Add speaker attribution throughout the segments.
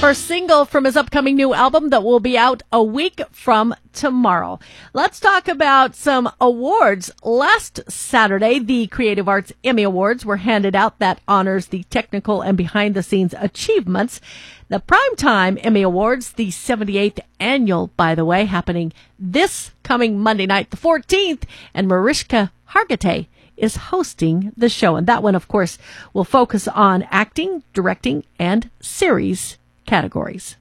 Speaker 1: first single from his upcoming new album that will be out a week from tomorrow. Let's talk about some awards. Last Saturday, the Creative Arts Emmy Awards were handed out. That honors the technical and behind-the-scenes achievements. The Primetime Emmy Awards, the 78th annual, by the way, happening this coming Monday night, the 14th, and Mariska Hargitay is hosting the show. And that one, of course, will focus on acting, directing, and series categories.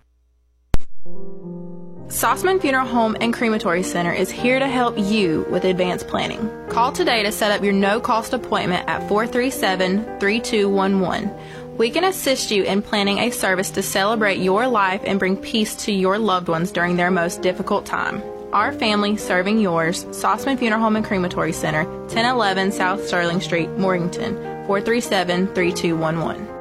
Speaker 2: Sossman Funeral Home and Crematory Center is here to help you with advanced planning. Call today to set up your no-cost appointment at 437-3211. We can assist you in planning a service to celebrate your life and bring peace to your loved ones during their most difficult time. Our family serving yours. Sossman Funeral Home and Crematory Center, 1011 South Sterling Street, Morganton, 437-3211.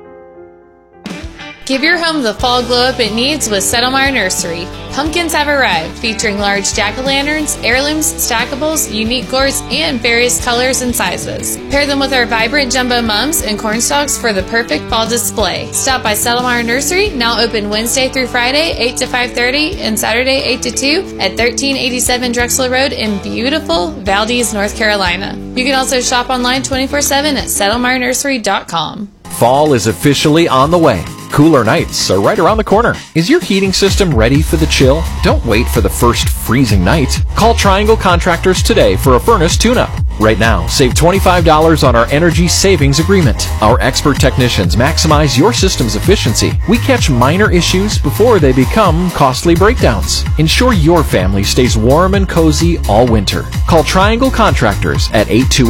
Speaker 3: Give your home the fall glow-up it needs with Settlemire Nursery. Pumpkins have arrived, featuring large jack-o'-lanterns, heirlooms, stackables, unique gourds, and various colors and sizes. Pair them with our vibrant jumbo mums and cornstalks for the perfect fall display. Stop by Settlemire Nursery, now open Wednesday through Friday, 8 to 5:30, and Saturday, 8 to 2, at 1387 Drexel Road in beautiful Valdez, North Carolina. You can also shop online 24/7 at settlemerenursery.com.
Speaker 4: Fall is officially on the way. Cooler nights are right around the corner. Is your heating system ready for the chill? Don't wait for the first freezing night. Call Triangle Contractors today for a furnace tune-up. Right now, save $25 on our energy savings agreement. Our expert technicians maximize your system's efficiency. We catch minor issues before they become costly breakdowns. Ensure your family stays warm and cozy all winter. Call Triangle Contractors at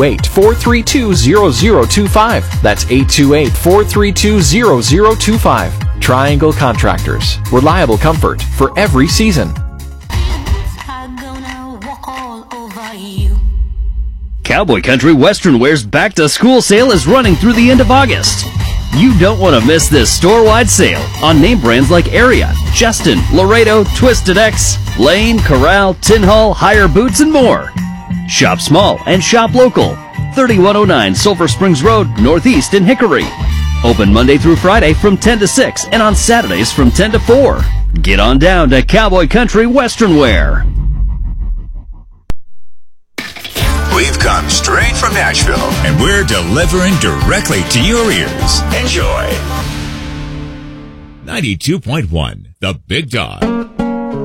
Speaker 4: 828-432-0025. That's 828-432-0025. Triangle Contractors. Reliable comfort for every season.
Speaker 5: Cowboy Country Western Wear's back-to-school sale is running through the end of August. You don't want to miss this store-wide sale on name brands like Aria, Justin, Laredo, Twisted X, Lane, Corral, Tin Hull, Higher Boots, and more. Shop small and shop local. 3109 Sulphur Springs Road, Northeast in Hickory. Open Monday through Friday from 10 to 6 and on Saturdays from 10 to 4. Get on down to Cowboy Country Western Wear.
Speaker 6: We've come straight from Nashville, and we're delivering directly to your ears. Enjoy.
Speaker 7: 92.1, The Big Dog.